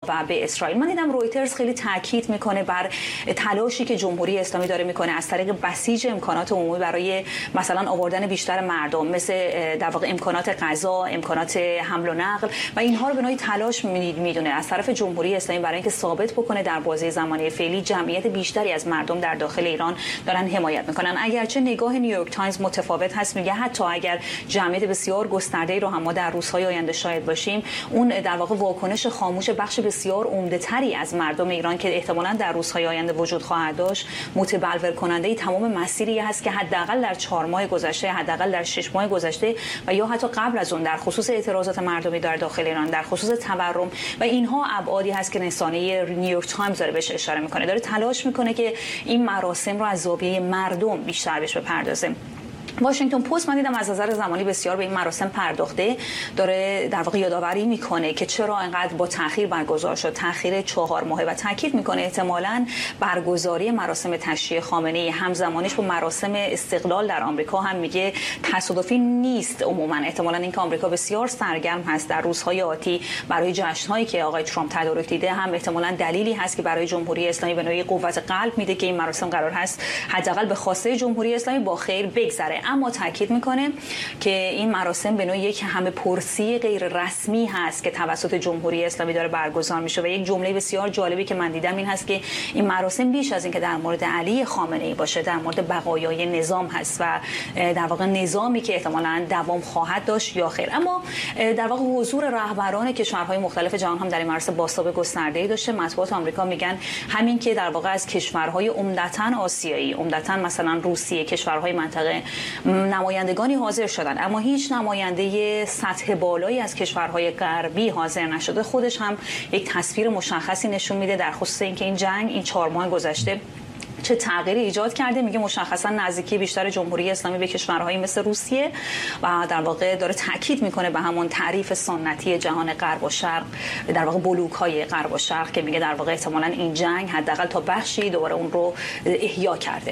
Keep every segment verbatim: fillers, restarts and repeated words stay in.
و به اسرائیل. من دیدم رویترز خیلی تاکید میکنه بر تلاشی که جمهوری اسلامی داره میکنه از طریق بسیج امکانات عمومی برای مثلا آوردن بیشتر مردم، مثل در واقع امکانات غذا، امکانات حمل و نقل و اینها رو به نوعی تلاش میدونه از طرف جمهوری اسلامی برای اینکه ثابت بکنه در بازه زمانی فعلی جمعیت بیشتری از مردم در داخل ایران دارن حمایت میکنن. اگرچه نگاه نیویورک تایمز متفاوت هست، میگه حتی اگر جمعیت بسیار گسترده‌ای رو هم ما در روزهای آینده شاهد باشیم، اون در واقع واکنش خاموش بخش بسیار عمده‌تری از مردم ایران که احتمالاً در روزهای آینده وجود خواهد داشت، متبلور کننده تمام مسیری هست که حداقل در چهار ماه گذشته، حداقل در شش ماه گذشته و یا حتی قبل از اون در خصوص اعتراضات مردمی در داخل ایران، در خصوص تورم و اینها ابعادی هست که رسانه نیویورک تایمز داره بهش اشاره میکنه، داره تلاش میکنه که این مراسم رو از زاویه مردم بیشتر بهش بپردازه. واشنگتن پست من دیدم از نظر زمانی بسیار به این مراسم پرداخته، داره در واقع یادآوری میکنه که چرا انقدر با تأخیر برگزار شد، تأخیر چهار ماهه، و تاکید میکنه احتمالاً برگزاری مراسم تشییع خامنه‌ای همزمانش با مراسم استقلال در آمریکا هم میگه تصادفی نیست. عموما احتمالاً اینکه آمریکا بسیار سرگرم هست در روزهای آتی برای جشن‌هایی که آقای ترامپ تدارک دیده، هم احتمالاً دلیلی هست که برای جمهوری اسلامی به نوعی قوت قلب میده که این مراسم قرار هست حداقل به خواسته جمهوری اسلامی با خیر بگذره. اما تاکید میکنه که این مراسم به نوعی یک همه پرسی غیر رسمی هست که توسط جمهوری اسلامی داره برگزار میشه و یک جمله بسیار جالبی که من دیدم این هست که این مراسم بیش از این که در مورد علی خامنه‌ای باشه، در مورد بقایای نظام هست و در واقع نظامی که احتمالاً دوام خواهد داشت یا خیر. اما در واقع حضور رهبران کشورهای مختلف جهان هم در این مراسم بازتاب گسترده‌ای داشته. مطبوعات آمریکا میگن همین که در واقع از کشورهای عمدتاً آسیایی، عمدتاً مثلا روسیه، کشورهای منطقه نمایندگانی حاضر شدن، اما هیچ نماینده سطح بالایی از کشورهای غربی حاضر نشده، خودش هم یک تصویر مشخصی نشون میده در خصوص اینکه این جنگ این چهار ماه گذشته چه تغییری ایجاد کرده. میگه مشخصا نزدیکی بیشتر جمهوری اسلامی به کشورهایی مثل روسیه و در واقع داره تاکید میکنه به همون تعریف سنتی جهان غرب و شرق، در واقع بلوک‌های غرب و شرق، که میگه در واقع احتمالاً این جنگ حداقل تا بخشی دوباره اون رو احیا کرده.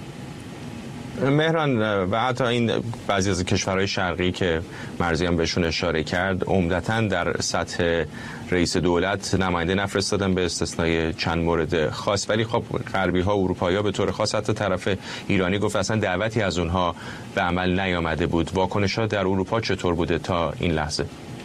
مهران، و حتی این بعضی از کشورهای شرقی که مرزیان بهشون اشاره کرد عمدتاً در سطح رئیس دولت نماینده نفرستادن به استثنای چند مورد خاص، ولی خب غربی ها، اروپایی ها به طور خاص حتی طرف ایرانی گفت اصلا دعوتی از اونها به عمل نیامده بود. واکنش ها در اروپا چطور بوده تا این لحظه؟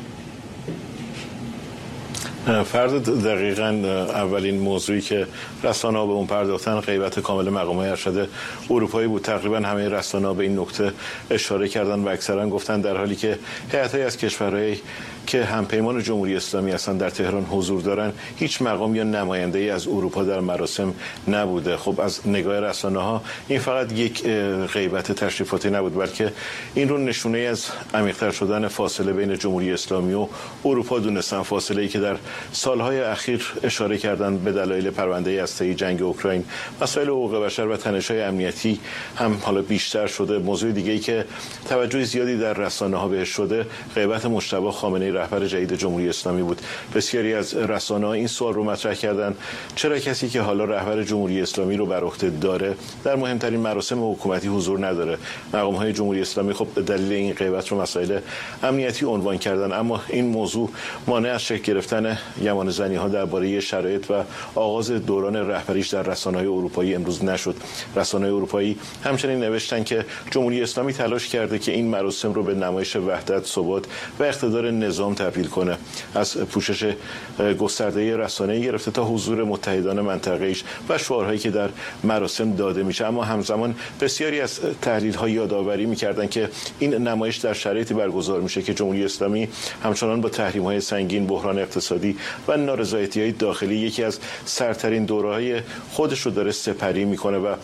فرد دقیقاً اولین موضوعی که رسانه‌ها به اون پرداختن غیبت کامل مقام‌های ارشد اروپایی بود. تقریباً همه رسانه‌ها به این نکته اشاره کردن و اکثراً گفتن در حالی که هیئت‌هایی از کشورهای که همپیمان جمهوری اسلامی هستند در تهران حضور دارن، هیچ مقام یا نماینده‌ای از اروپا در مراسم نبوده. خب از نگاه رسانه‌ها این فقط یک غیبت تشریفاتی نبود، بلکه این رو نشونه از عمیق‌تر شدن فاصله بین جمهوری اسلامی و اروپا دونستن، فاصله‌ای که در سالهای اخیر اشاره کردن به دلایل پرونده هسته‌ای، جنگ اوکراین، مسائل حقوق بشر و تنش‌های امنیتی هم حالا بیشتر شده. موضوع دیگه‌ای که توجه زیادی در رسانه‌ها بهش شده غیبت مجتبی خامنه‌ای رهبر جدید جمهوری اسلامی بود. بسیاری از رسانه‌ها این سوال رو مطرح کردن چرا کسی که حالا رهبر جمهوری اسلامی رو بر عهده داره در مهمترین مراسم حکومتی حضور نداره؟ مقام‌های جمهوری اسلامی خب دلیل این غیبت رو مسائل امنیتی عنوان کردن، اما این موضوع مانع از شکل گرفتن یمان زنی‌ها درباره شرایط و آغاز دوران رهبریش در رسانه‌های اروپایی امروز نشد. رسانه‌های اروپایی همچنین نوشتن که جمهوری اسلامی تلاش کرده که این مراسم رو به نمایش وحدت، ثبات و اقتدار نظام تبدیل کنه. از پوشش گسترده رسانه‌ای گرفته تا حضور متحدان منطقه‌ایش و شعارهایی که در مراسم داده میشه. اما همزمان بسیاری از تحلیل‌ها یادآوری می‌کردن که این نمایش در شرایطی برگزار میشه که جمهوری اسلامی همچنان با تحریم‌های سنگین، بحران اقتصادی و نارضایتی‌های داخلی یکی از سرترین دوره‌های خودش رو داره سپری میکنه و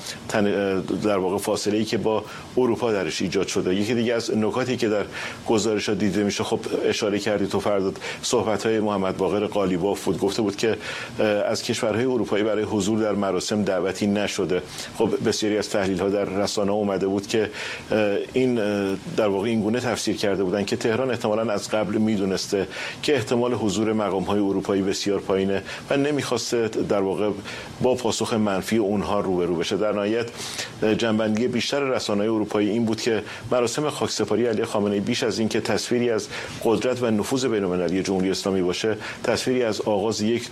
در واقع فاصله‌ای که با اروپا درش ایجاد شده. یکی دیگه از نکاتی که در گزارش‌ها دیده میشه، خب اشاره کردی تو فرداد، صحبت‌های محمد باقر قالیباف بود، گفته بود که از کشورهای اروپایی برای حضور در مراسم دعوتی نشده. خب بسیاری از تحلیل‌ها در رسانه‌ها اومده بود که این در واقع این گونه تفسیر کرده بودن که تهران احتمالاً از قبل میدونسته که احتمال حضور مقام‌های اروپایی بسیار پایینه و نمیخواسته در واقع با پاسخ منفی اونها روبرو بشه. در نهایت جنبندی بیشتر رسانه‌های اروپایی این بود که مراسم خاکسپاری علی خامنه‌ای بیش از این که تصویری از قدرت و نفوذ بین‌المللی جمهوری اسلامی باشه، تصویری از آغاز یک